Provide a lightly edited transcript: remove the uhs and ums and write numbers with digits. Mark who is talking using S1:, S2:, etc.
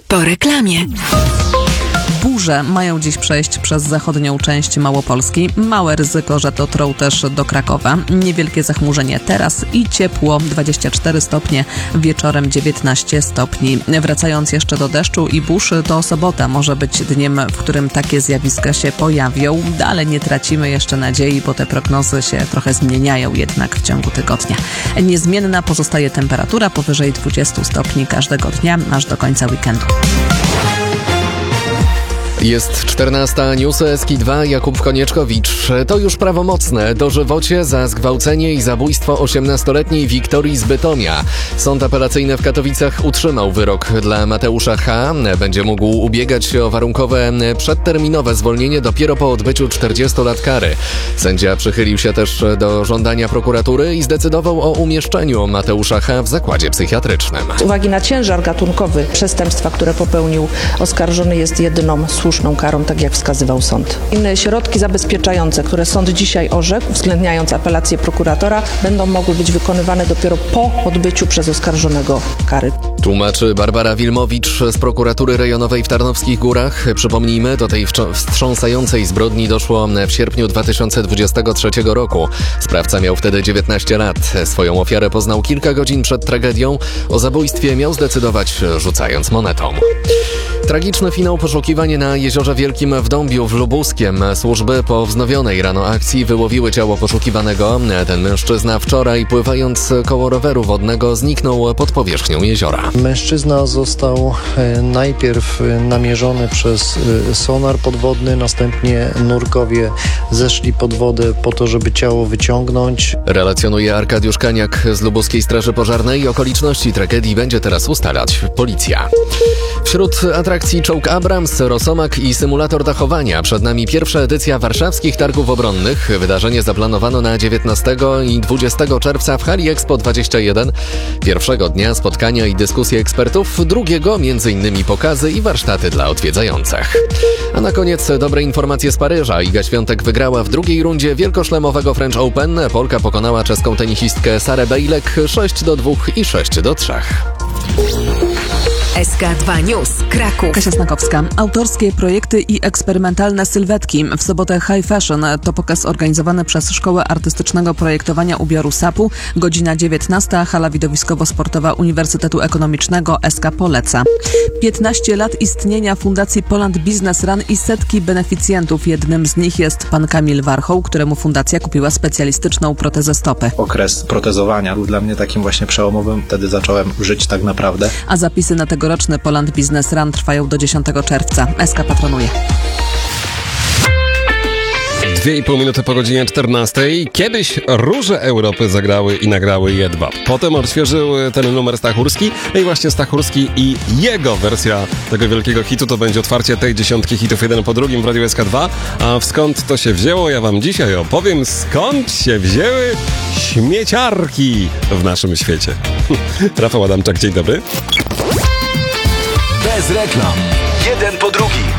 S1: Po reklamie.
S2: Burze mają dziś przejść przez zachodnią część Małopolski. Małe ryzyko, że dotrą też do Krakowa. Niewielkie zachmurzenie teraz i ciepło 24 stopnie, wieczorem 19 stopni. Wracając jeszcze do deszczu i burz, to sobota może być dniem, w którym takie zjawiska się pojawią, ale nie tracimy jeszcze nadziei, bo te prognozy się trochę zmieniają jednak w ciągu tygodnia. Niezmienna pozostaje temperatura powyżej 20 stopni każdego dnia, aż do końca weekendu.
S3: Jest 14. Newsy SK2, Jakub Konieczkowicz. To już prawomocne. Dożywocie za zgwałcenie i zabójstwo 18-letniej Wiktorii z Bytomia. Sąd apelacyjny w Katowicach utrzymał wyrok dla Mateusza H. Będzie mógł ubiegać się o warunkowe przedterminowe zwolnienie dopiero po odbyciu 40 lat kary. Sędzia przychylił się też do żądania prokuratury i zdecydował o umieszczeniu Mateusza H. w zakładzie psychiatrycznym.
S4: Z uwagi na ciężar gatunkowy przestępstwa, które popełnił oskarżony, jest jedyną słuszną karą, tak jak wskazywał sąd. Inne środki zabezpieczające, które sąd dzisiaj orzekł, uwzględniając apelację prokuratora, będą mogły być wykonywane dopiero po odbyciu przez oskarżonego kary.
S3: Tłumaczy Barbara Wilmowicz z prokuratury rejonowej w Tarnowskich Górach. Przypomnijmy, do tej wstrząsającej zbrodni doszło w sierpniu 2023 roku. Sprawca miał wtedy 19 lat. Swoją ofiarę poznał kilka godzin przed tragedią. O zabójstwie miał zdecydować, rzucając monetą. Tragiczny finał poszukiwań na Jeziorze Wielkim w Dąbiu w Lubuskiem. Służby po wznowionej rano akcji wyłowiły ciało poszukiwanego. Ten mężczyzna wczoraj, pływając koło roweru wodnego, zniknął pod powierzchnią jeziora.
S5: Mężczyzna został najpierw namierzony przez sonar podwodny, następnie nurkowie zeszli pod wodę po to, żeby ciało wyciągnąć.
S3: Relacjonuje Arkadiusz Kaniak z Lubuskiej Straży Pożarnej. Okoliczności tragedii będzie teraz ustalać policja. Wśród atrakcji czołg Abrams, Rosomak i symulator dachowania. Przed nami pierwsza edycja warszawskich targów obronnych. Wydarzenie zaplanowano na 19 i 20 czerwca w hali Expo 21. Pierwszego dnia spotkania i dyskusje ekspertów, drugiego m.in. pokazy i warsztaty dla odwiedzających. A na koniec dobre informacje z Paryża. Iga Świątek wygrała w drugiej rundzie wielkoszlemowego French Open. Polka pokonała czeską tenisistkę Sarę Bejlek 6-2 i 6-3.
S1: SK2 News, Kraków.
S2: Kasia Snakowska. Autorskie projekty i eksperymentalne sylwetki. W sobotę High Fashion to pokaz organizowany przez Szkołę Artystycznego Projektowania Ubioru SAP-u. Godzina 19. Hala widowiskowo-sportowa Uniwersytetu Ekonomicznego SK poleca. 15 lat istnienia Fundacji Poland Business Run i setki beneficjentów. Jednym z nich jest pan Kamil Warchoł, któremu fundacja kupiła specjalistyczną protezę stopy.
S6: Okres protezowania był dla mnie takim właśnie przełomowym. Wtedy zacząłem żyć tak naprawdę.
S2: A zapisy na tegoroczny Poland Business Run trwają do 10 czerwca. SK patronuje.
S7: 2,5 minuty po godzinie 14. Kiedyś Róże Europy zagrały i nagrały jedwab. Potem odświeżył ten numer Stachurski. No i właśnie Stachurski i jego wersja tego wielkiego hitu to będzie otwarcie tej 10 hitów jeden po drugim w Radiu SK2. A skąd to się wzięło? Ja wam dzisiaj opowiem, skąd się wzięły śmieciarki w naszym świecie. Rafał Adamczak, dzień dobry.
S8: Bez reklam. Jeden po drugim.